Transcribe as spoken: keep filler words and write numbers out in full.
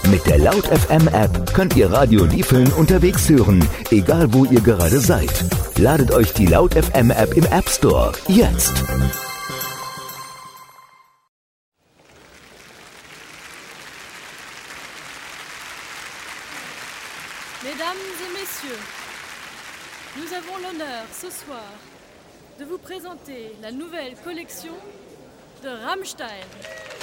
Mit der Laut F M App könnt ihr Radio Liefeln unterwegs hören, egal wo ihr gerade seid. Ladet euch die Laut F M App im App Store jetzt. Mesdames et messieurs, nous avons l'honneur ce soir de vous présenter la nouvelle collection de Rammstein.